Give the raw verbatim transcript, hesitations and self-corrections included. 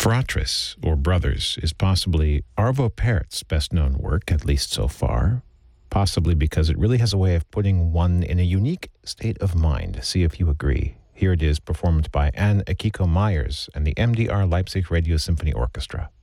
Fratris, or Brothers, is possibly Arvo Pärt's best-known work, at least so far, possibly because it really has a way of putting one in a unique state of mind. See if you agree. Here it is, performed by Anne Akiko Myers and the M D R Leipzig Radio Symphony Orchestra.